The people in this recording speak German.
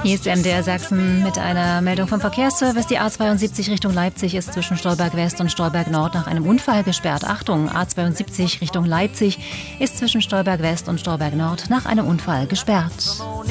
Hier ist MDR Sachsen mit einer Meldung vom Verkehrsservice. Die A72 Richtung Leipzig ist zwischen Stolberg West und Stolberg Nord nach einem Unfall gesperrt. Achtung, A72 Richtung Leipzig ist zwischen Stolberg West und Stolberg Nord nach einem Unfall gesperrt.